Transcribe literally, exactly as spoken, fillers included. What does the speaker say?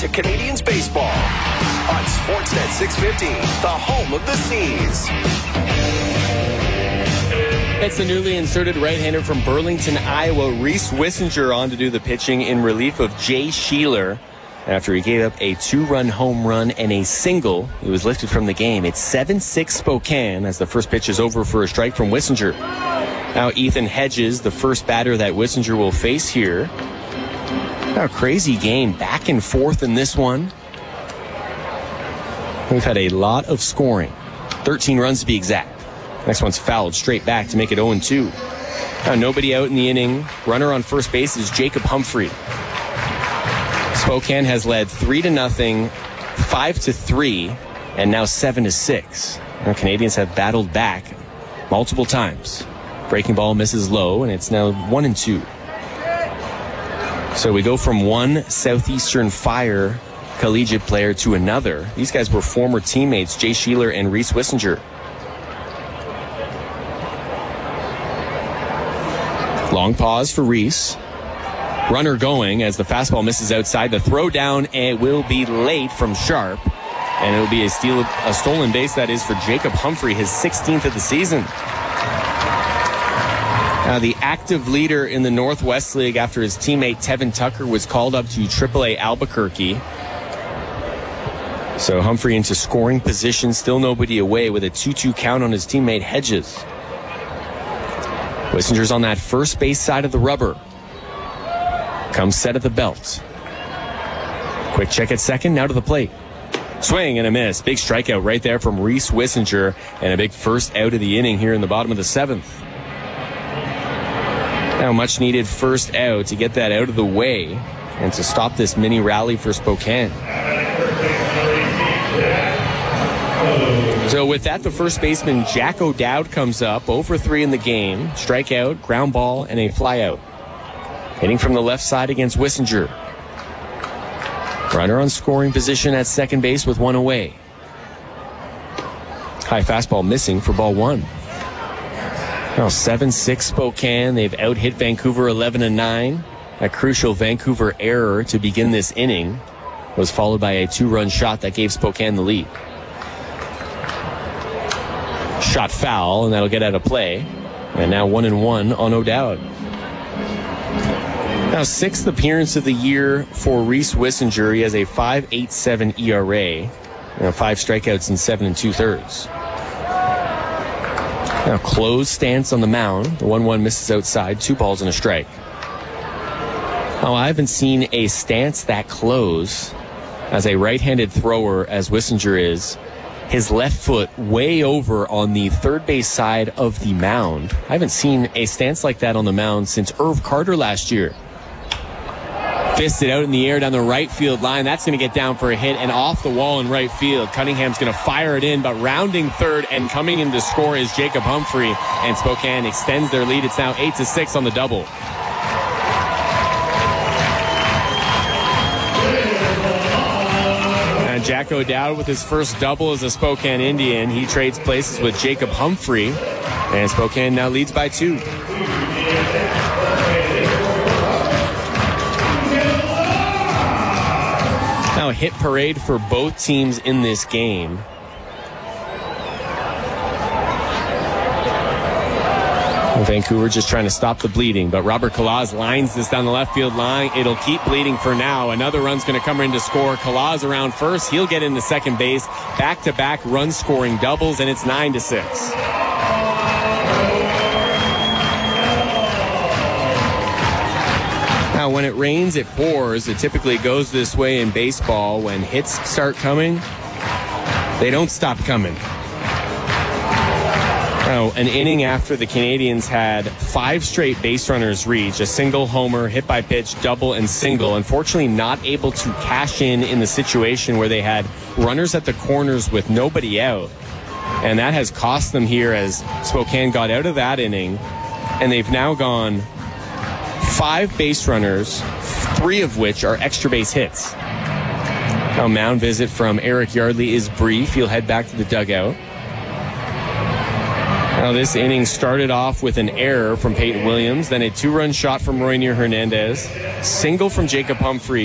to Canadians baseball on Sportsnet six fifty, the home of the Seas. It's the newly inserted right-hander from Burlington, Iowa, Reese Wissinger, on to do the pitching in relief of Jay Sheeler. After he gave up a two-run home run and a single, he was lifted from the game. It's seven six Spokane as the first pitch is over for a strike from Wissinger. Now Ethan Hedges, the first batter that Wissinger will face here. Now a crazy game, back and forth in this one. We've had a lot of scoring, thirteen runs to be exact. Next one's fouled straight back to make it oh two. Now nobody out in the inning. Runner on first base is Jacob Humphrey. Spokane has led three to nothing, five to three, and now seven to six. Now Canadians have battled back multiple times. Breaking ball misses low, and it's now one and two. So we go from one Southeastern Fire collegiate player to another. These guys were former teammates, Jay Sheeler and Reese Wissinger. Long pause for Reese. Runner going as the fastball misses outside. The throw down, and it will be late from Sharp. And it will be a steal, a stolen base, that is, for Jacob Humphrey, his sixteenth of the season. Now the active leader in the Northwest League after his teammate Tevin Tucker was called up to triple A Albuquerque. So Humphrey into scoring position, still nobody away with a two two count on his teammate Hedges. Wissinger's on that first base side of the rubber. Comes set at the belt. Quick check at second, now to the plate. Swing and a miss. Big strikeout right there from Reese Wissinger, and a big first out of the inning here in the bottom of the seventh. Now much needed first out to get that out of the way and to stop this mini rally for Spokane. So with that, the first baseman Jack O'Dowd comes up, oh for three in the game. Strikeout, ground ball, and a flyout. Hitting from the left side against Wissinger. Runner on scoring position at second base with one away. High fastball missing for ball one. Now seven six Spokane. They've out-hit Vancouver eleven to nine. A crucial Vancouver error to begin this inning was followed by a two-run shot that gave Spokane the lead. Shot foul, and that'll get out of play. And now one and one on O'Dowd. Now, sixth appearance of the year for Reese Wissinger. He has a five point eight seven E R A. You know, five strikeouts in seven and two-thirds. Now, closed stance on the mound. The one one misses outside. Two balls and a strike. Now, I haven't seen a stance that close as a right-handed thrower as Wissinger is. His left foot way over on the third base side of the mound. I haven't seen a stance like that on the mound since Irv Carter last year. Fisted out in the air down the right field line. That's going to get down for a hit and off the wall in right field. Cunningham's going to fire it in, but rounding third and coming in to score is Jacob Humphrey, and Spokane extends their lead. It's now eight to six on the double. And Jack O'Dowd with his first double as a Spokane Indian. He trades places with Jacob Humphrey, and Spokane now leads by two. Now a hit parade for both teams in this game. Vancouver just trying to stop the bleeding, but Robert Kalaz lines this down the left field line. It'll keep bleeding for now. Another run's going to come in to score. Kalaz around first. He'll get into second base. Back-to-back run-scoring doubles, and it's nine to six. Now, when it rains, it pours. It typically goes this way in baseball. When hits start coming, they don't stop coming. Now, an inning after the Canadians had five straight base runners reach, a single, homer, hit by pitch, double, and single. Unfortunately, not able to cash in in the situation where they had runners at the corners with nobody out. And that has cost them here as Spokane got out of that inning. And they've now gone five base runners, three of which are extra base hits. Now, mound visit from Eric Yardley is brief. He'll head back to the dugout. Now, this inning started off with an error from Peyton Williams, then a two-run shot from Roynier Hernandez, single from Jacob Humphrey.